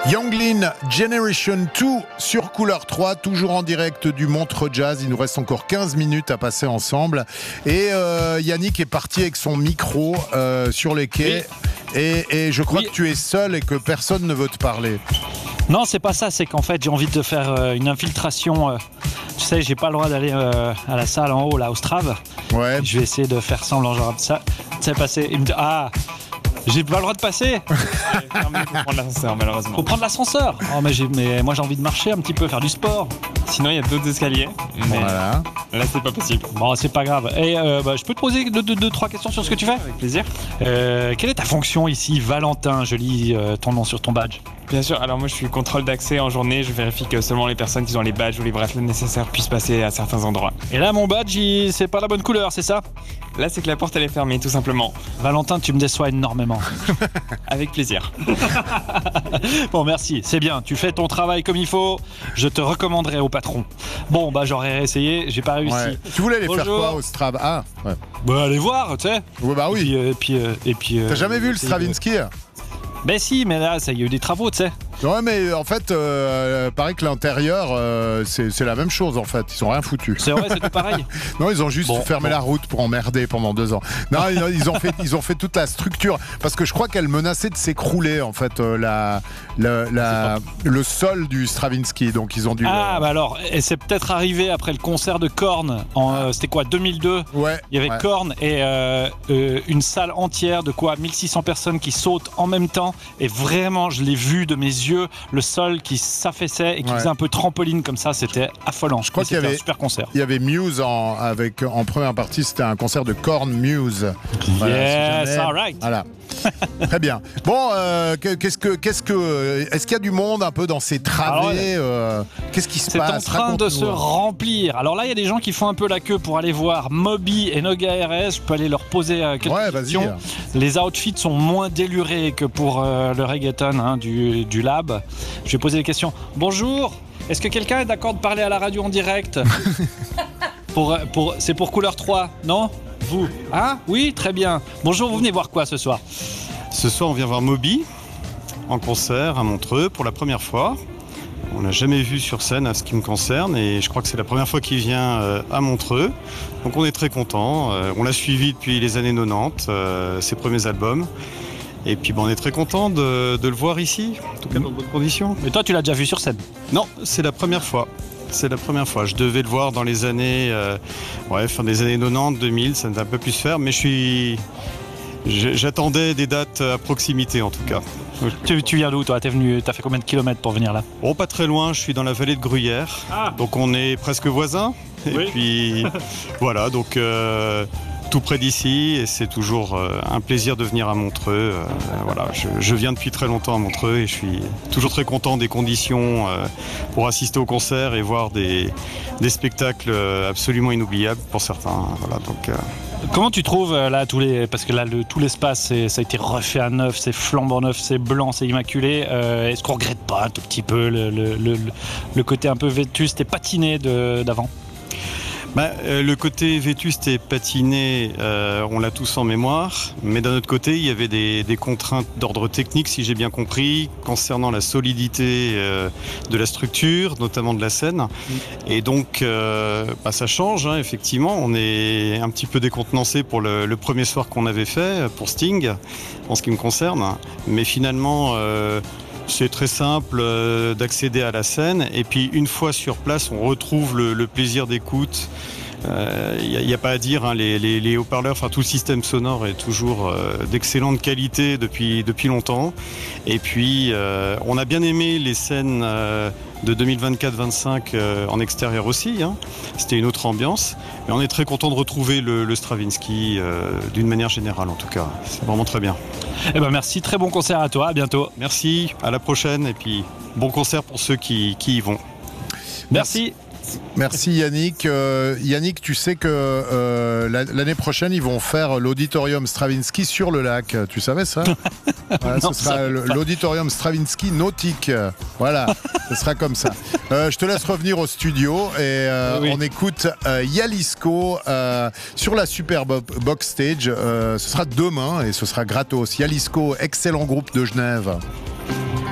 Younglin Generation 2 sur Couleur 3, toujours en direct du Montreux Jazz. Il nous reste encore 15 minutes à passer ensemble. Et Yannick est parti avec son micro sur les quais. Oui. Et je crois que tu es seul et que personne ne veut te parler. Non, c'est pas ça, c'est qu'en fait j'ai envie de faire une infiltration. Tu sais, j'ai pas le droit d'aller à la salle en haut, là, au Strave. Ouais. Je vais essayer de faire semblant, genre ça. Tu sais, passer. Il me dit, j'ai pas le droit de passer. Fermé pour prendre l'ascenseur, malheureusement. Faut prendre l'ascenseur. Oh, mais moi j'ai envie de marcher un petit peu, faire du sport. Sinon, il y a d'autres escaliers. Mais voilà. Là, c'est pas possible. Bon, c'est pas grave. Et je peux te poser deux, trois questions sur ce que tu fais ? Avec plaisir. Quelle est ta fonction ici, Valentin ? Je lis ton nom sur ton badge. Bien sûr, alors moi je suis contrôle d'accès en journée, je vérifie que seulement les personnes qui ont les badges ou les bracelets nécessaires puissent passer à certains endroits. Et là mon badge, c'est pas la bonne couleur, c'est ça ? Là c'est que la porte elle est fermée tout simplement. Valentin, tu me déçois énormément. Avec plaisir. Bon merci, c'est bien, tu fais ton travail comme il faut, je te recommanderai au patron. Bon j'aurais essayé, j'ai pas réussi. Ouais. Tu voulais aller faire quoi au Strab ? Ouais. Allez voir, tu sais. Ouais, bah oui. Et puis T'as jamais vu le Stravinsky ? Ben si, mais là, il y a eu des travaux, tu sais. Ouais, mais en fait, paraît que l'intérieur, c'est la même chose, en fait. Ils ont rien foutu. C'est vrai, c'est tout pareil. Non, ils ont juste fermé la route pour emmerder pendant 2 ans. Non, ils ont fait toute la structure. Parce que je crois qu'elle menaçait de s'écrouler, en fait, le sol du Stravinsky. Donc, ils ont dû... alors, et c'est peut-être arrivé après le concert de Korn, c'était quoi, 2002 ? Ouais. Il y avait Korn et une salle entière de 1600 personnes qui sautent en même temps. Et vraiment, je l'ai vu de mes yeux, le sol qui s'affaissait et qui faisait un peu trampoline comme ça, c'était affolant. Je crois qu'il y avait un super concert. Il y avait Muse en première partie, c'était un concert de Korn Muse. Voilà, yes, all right. Voilà. Très bien. Bon, est-ce qu'il y a du monde un peu dans ces travées ? Qu'est-ce qui se passe ? C'est en train de se remplir. Alors là, il y a des gens qui font un peu la queue pour aller voir Moby et Noga RS. Je peux aller leur poser quelques questions. Les outfits sont moins délurés que pour le reggaeton du lab. Je vais poser des questions. Bonjour, est-ce que quelqu'un est d'accord de parler à la radio en direct ? C'est pour Couleur 3, non ? Vous ? Oui, très bien. Bonjour, vous venez voir quoi ce soir ? Ce soir, on vient voir Moby en concert à Montreux pour la première fois. On l'a jamais vu sur scène à ce qui me concerne et je crois que c'est la première fois qu'il vient à Montreux. Donc on est très contents. On l'a suivi depuis les années 90, ses premiers albums. Et puis on est très content de le voir ici, en tout cas dans de bonnes conditions. Mais toi, tu l'as déjà vu sur scène ? Non, c'est la première fois. C'est la première fois. Je devais le voir dans les années, fin des années 90, 2000, ça ne va pas plus se faire, mais j'attendais des dates à proximité en tout cas. Tu viens d'où toi ? T'as fait combien de kilomètres pour venir là ? Pas très loin, je suis dans la vallée de Gruyère, donc on est presque voisins. Et puis voilà, donc tout près d'ici et c'est toujours un plaisir de venir à Montreux. Voilà, je viens depuis très longtemps à Montreux et je suis toujours très content des conditions pour assister au concert et voir des spectacles absolument inoubliables pour certains. Voilà, donc, comment tu trouves là parce que là tout l'espace ça a été refait à neuf, c'est flambant neuf, c'est blanc, c'est immaculé. Est-ce qu'on regrette pas un tout petit peu le côté un peu vétuste et patiné d'avant ? Le côté vétuste et patiné, on l'a tous en mémoire, mais d'un autre côté, il y avait des contraintes d'ordre technique, si j'ai bien compris, concernant la solidité de la structure, notamment de la scène. Et donc, ça change, effectivement. On est un petit peu décontenancé pour le premier soir qu'on avait fait, pour Sting, en ce qui me concerne. Mais finalement... c'est très simple d'accéder à la scène et puis une fois sur place on retrouve le plaisir d'écoute. Il n'y a pas à dire, les haut-parleurs, tout le système sonore est toujours d'excellente qualité depuis longtemps. Et puis on a bien aimé les scènes de 2024-25 en extérieur aussi. C'était une autre ambiance. Mais on est très content de retrouver le Stravinsky d'une manière générale en tout cas. C'est vraiment très bien. Merci, très bon concert à toi, à bientôt. Merci, à la prochaine et puis bon concert pour ceux qui y vont. Merci. Merci Yannick. Yannick, tu sais que l'année prochaine, ils vont faire l'auditorium Stravinsky sur le lac. Tu savais ça ? Voilà, ce sera l'auditorium Stravinsky nautique. Voilà, ce sera comme ça. Je te laisse revenir au studio et on écoute Yalisco sur la Super Box Stage. Ce sera demain et ce sera gratos. Yalisco, excellent groupe de Genève.